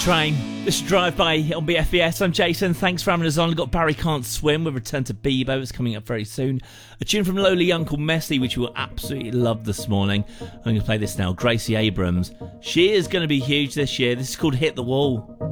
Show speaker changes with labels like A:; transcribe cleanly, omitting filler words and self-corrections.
A: Train. This is Drive By on BFBS. I'm Jason. Thanks for having us on. We've got Barry Can't Swim with Return to Bebo. It's coming up very soon. A tune from Lowly Uncle Messi, which you will absolutely love this morning. I'm going to play this now. Gracie Abrams. She is going to be huge this year. This is called Hit the Wall.